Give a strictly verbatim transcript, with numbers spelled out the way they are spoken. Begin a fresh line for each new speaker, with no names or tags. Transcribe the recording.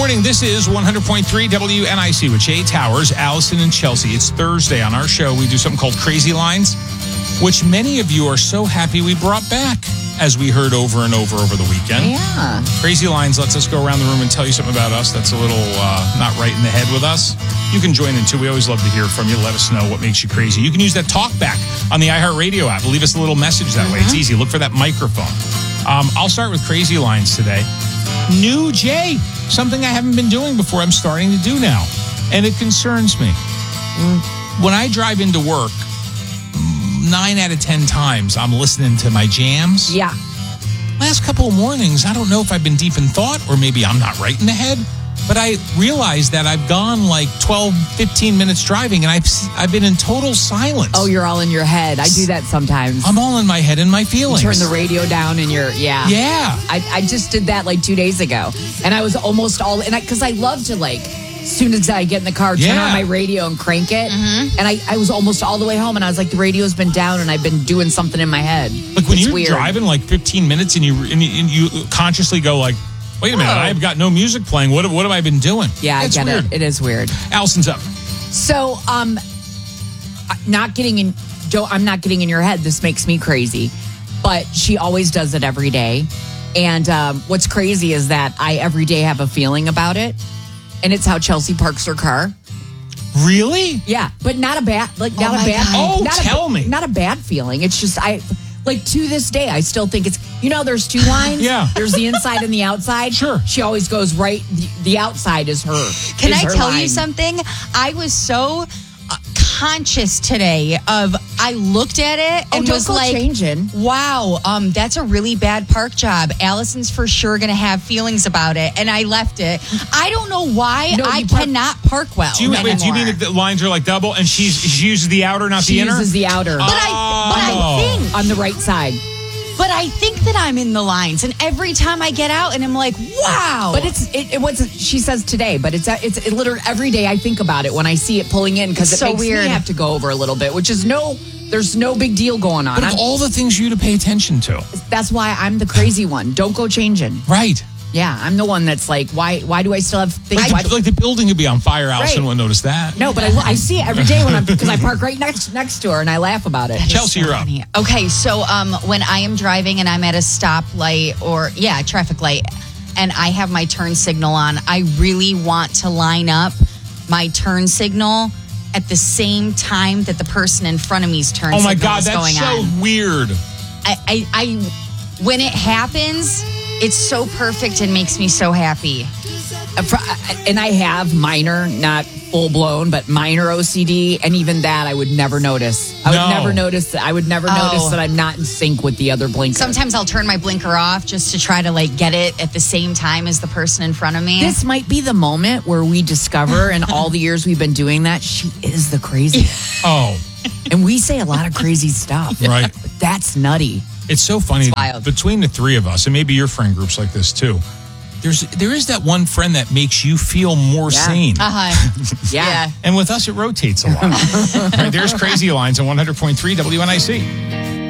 Morning. This is one hundred point three W N I C with Jay Towers, Allison, and Chelsea. It's Thursday. On our show, we do something called Crazy Lines, which many of you are so happy we brought back, as we heard over and over over the weekend.
Yeah.
Crazy Lines lets us go around the room and tell you something about us that's a little uh, not right in the head with us. You can join in, too. We always love to hear from you. Let us know what makes you crazy. You can use that talk back on the iHeartRadio app. Leave us a little message that mm-hmm. way. It's easy. Look for that microphone. Um, I'll start with Crazy Lines today. New Jay. Something I haven't been doing before, I'm starting to do now. And it concerns me. When I drive into work, nine out of ten times, I'm listening to my jams.
Yeah.
Last couple of mornings, I don't know if I've been deep in thought or maybe I'm not right in the head, but I realized that I've gone like twelve, fifteen minutes driving and I've I've been in total silence.
Oh, you're all in your head. I do that sometimes.
I'm all in my head and my feelings.
You turn the radio down and you're, yeah.
Yeah.
I, I just did that like two days ago. And I was almost all, and I, because I love to like, as soon as I get in the car, turn
yeah.
on my radio and crank it.
Mm-hmm.
And I, I was almost all the way home and I was like, the radio's been down and I've been doing something in my head.
Like when
it's
you're
weird.
driving like fifteen minutes and you, and you, and you consciously go like, wait a minute,
oh.
I've got no music playing. What, what have I been doing?
Yeah, I
it's
get
weird.
it. It is weird.
Allison's up.
So, um, not getting in, don't, I'm not getting in your head. This makes me crazy. But she always does it every day. And um, what's crazy is that I every day have a feeling about it. And it's how Chelsea parks her car.
Really?
Yeah, but not a bad, like not
Oh
a bad.
God. Oh,
not
tell
a,
me.
Not a bad feeling. It's just I, like to this day, I still think it's. You know, there's two lines.
Yeah.
There's the inside and the outside.
Sure.
She always goes right. The, the outside is her.
Can
is
I
her
tell
line.
you something? I was so uh, conscious today of, I looked at it
Oh,
and
don't
was
go
like,
changing.
wow, um, that's a really bad park job. Allison's for sure going to have feelings about it. And I left it. I don't know why
No,
I
you park-
cannot park well
Do you, wait, do you mean
anymore.
that the lines are like double and she's she uses the outer, not
She
the inner?
uses the outer.
But I, but I
Oh.
think
on the right side.
But I think that I'm in the lines, and every time I get out, and I'm like, "Wow!"
But it's it, it was she says today, but it's it's it literally every day I think about it when I see it pulling in because it
It's so
makes
weird.
me have to go over a little bit, which is no there's no big deal going on.
But
I'm-
of all the things you to pay attention to.
that's why I'm the crazy one. Don't go changing.
Right.
Yeah, I'm the one that's like, why why do I still have things?
Like,
why-
the, like the building could be on fire, Allison
Right.
wouldn't notice that.
no, but I, I see it every day when I'm because I park right next next to her and I laugh about it.
Chelsea, you're up.
Funny. Okay, so um, when I am driving and I'm at a stoplight or, yeah, traffic light, and I have my turn signal on, I really want to line up my turn signal at the same time that the person in front of me's turn
Oh my
signal
God,
is
that's
going
so
on.
weird.
I, I, I, when it happens, it's so perfect and makes me so happy.
Uh, for- uh, And I have minor, not full blown, but minor O C D, and even that I would never notice. I would
No.
never notice that. I would never
Oh.
notice that I'm not in sync with the other blinker.
Sometimes I'll turn my blinker off just to try to like get it at the same time as the person in front of me.
This might be the moment where we discover, in all the years we've been doing that, she is the craziest.
Oh,
And we say a lot of crazy stuff.
right.
But that's nutty.
It's so funny.
It's wild.
Between the three of us, and maybe your friend group's like this too, there's there is that one friend that makes you feel more
Yeah.
sane.
uh-huh.
Yeah.
Yeah.
And with us, it rotates a lot. Right, there's Crazy Lines on one hundred point three W N I C.